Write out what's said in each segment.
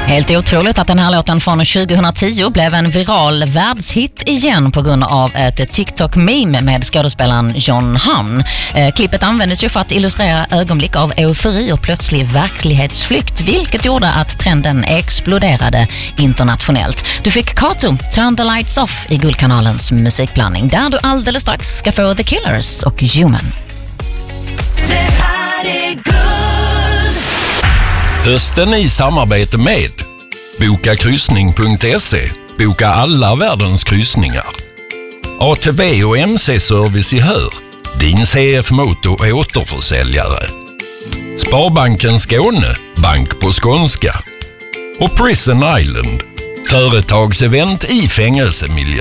Helt otroligt att den här låten från 2010 blev en viral världshit igen på grund av ett TikTok-meme med skådespelaren Jon Hamm. Klippet användes ju för att illustrera ögonblick av eufori och plötslig verklighetsflykt, vilket gjorde att trenden exploderade internationellt. Du fick Kato, Turn the Lights Off i Guldkanalens musikblandning, där du alldeles strax ska få The Killers och Human. Det här är Guld. Hösten i samarbete med bokakryssning.se. Boka alla världens kryssningar. ATV och MC-service i Hör. Din CF-moto återförsäljare. Sparbanken Skåne. Bank på skånska. Och Prison Island. Företagsevent i fängelsemiljö.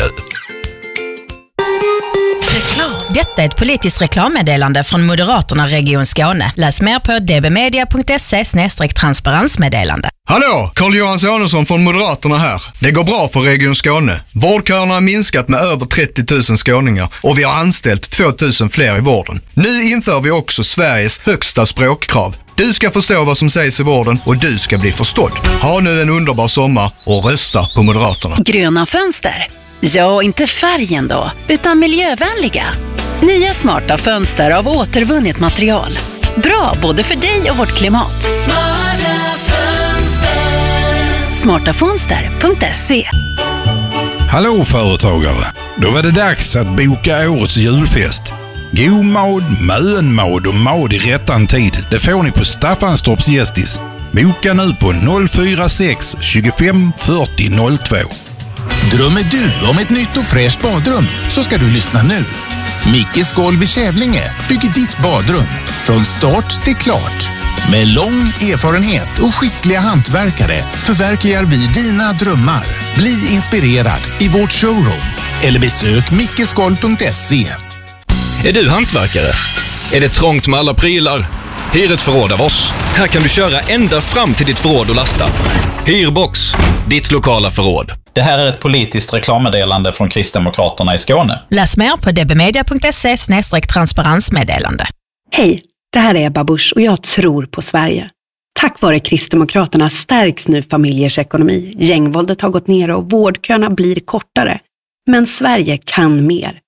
Detta är ett politiskt reklammeddelande från Moderaterna Region Skåne. Läs mer på dbmedia.se/transparensmeddelande. Hallå, Carl-Johan Sonesson från Moderaterna här. Det går bra för Region Skåne. Vårdköerna har minskat med över 30 000 skåningar och vi har anställt 2 000 fler i vården. Nu inför vi också Sveriges högsta språkkrav. Du ska förstå vad som sägs i vården och du ska bli förstådd. Ha nu en underbar sommar och rösta på Moderaterna. Gröna fönster? Ja, inte färgen då, utan miljövänliga. Nya smarta fönster av återvunnet material. Bra både för dig och vårt klimat. Smarta fönster. Smartafönster.se. Hallå företagare! Då var det dags att boka årets julfest. God mad, mönmad och mad i rättan tid. Det får ni på Staffanstorps Gästis. Boka nu på 046 25 40 02. Drömmer du om ett nytt och fräscht badrum så ska du lyssna nu. Mickes Golv i Kävlinge bygger ditt badrum från start till klart. Med lång erfarenhet och skickliga hantverkare förverkligar vi dina drömmar. Bli inspirerad i vårt showroom eller besök mickesgolv.se. Är du hantverkare? Är det trångt med alla prylar? Hyr ett förråd av oss. Här kan du köra ända fram till ditt förråd och lasta. Hyrbox, ditt lokala förråd. Det här är ett politiskt reklammeddelande från Kristdemokraterna i Skåne. Läs mer på dbmedia.se/transparensmeddelande. Hej, det här är Ebba Busch och jag tror på Sverige. Tack vare Kristdemokraterna stärks nu familjers ekonomi. Gängvåldet har gått ner och vårdköerna blir kortare. Men Sverige kan mer.